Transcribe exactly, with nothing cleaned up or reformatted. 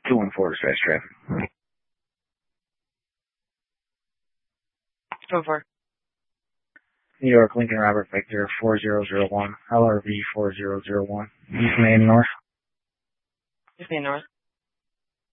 two one four dispatch traffic. two one four. New York, Lincoln, Robert, Victor, four zero zero one, L R V four zero zero one, East Main North. East Main North.